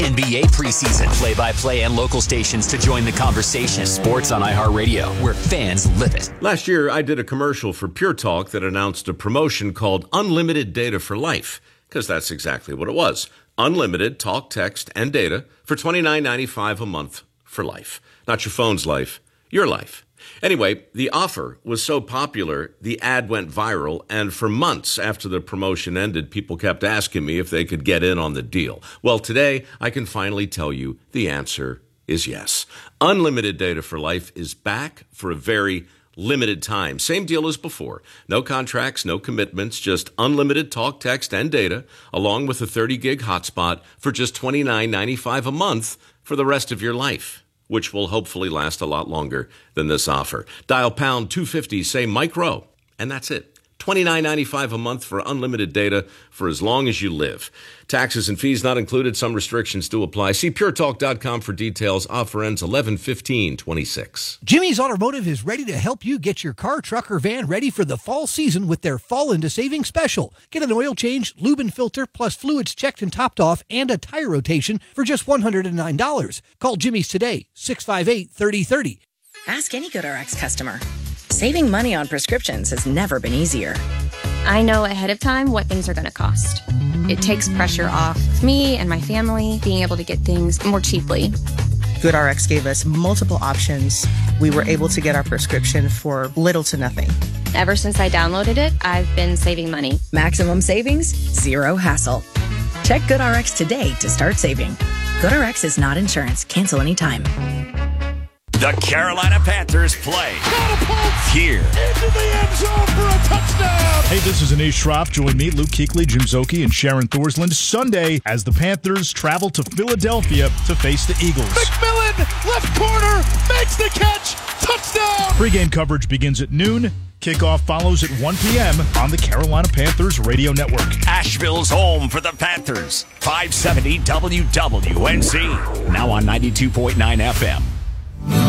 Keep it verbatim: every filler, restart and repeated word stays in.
N B A preseason, play-by-play and local stations to join the conversation. Sports on iHeartRadio, where fans live it. Last year, I did a commercial for Pure Talk that announced a promotion called Unlimited Data for Life, because that's exactly what it was. Unlimited talk, text, and data for twenty-nine ninety-five a month for life. Not your phone's life, your life. Anyway, the offer was so popular, the ad went viral, and for months after the promotion ended, people kept asking me if they could get in on the deal. Well, today, I can finally tell you the answer is yes. Unlimited Data for Life is back for a very limited time. Same deal as before. No contracts, no commitments, just unlimited talk, text, and data, along with a thirty gig hotspot for just twenty-nine ninety-five a month for the rest of your life, which will hopefully last a lot longer than this offer. Dial pound two fifty, say Mike Rowe, and that's it. twenty-nine ninety-five a month for unlimited data for as long as you live. Taxes and fees not included. Some restrictions do apply. See pure talk dot com for details. Offer ends eleven fifteen twenty-six. Jimmy's Automotive is ready to help you get your car, truck, or van ready for the fall season with their Fall Into Savings special. Get an oil change, lube and filter, plus fluids checked and topped off, and a tire rotation for just one hundred nine dollars. Call Jimmy's today, six five eight, three oh three oh. Ask any GoodRx customer. Saving money on prescriptions has never been easier. I know ahead of time what things are going to cost. It takes pressure off me and my family being able to get things more cheaply. GoodRx gave us multiple options. We were able to get our prescription for little to nothing. Ever since I downloaded it, I've been saving money. Maximum savings, zero hassle. Check GoodRx today to start saving. GoodRx is not insurance. Cancel anytime. The Carolina Panthers play here into the end zone for a touchdown. Hey, this is Anish Shroff. Join me, Luke Kuechly, Jim Szoke, and Sharon Thorsland Sunday as the Panthers travel to Philadelphia to face the Eagles. McMillan, left corner, makes the catch, touchdown. Pre-game coverage begins at noon. Kickoff follows at one p.m. on the Carolina Panthers radio network. Asheville's home for the Panthers. five seventy W W N C. Now on ninety-two point nine F M.